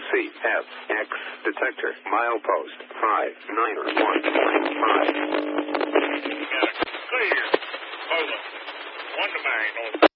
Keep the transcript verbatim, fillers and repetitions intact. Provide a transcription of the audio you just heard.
C F X detector milepost five niner one point five. Clear. Over. One to main.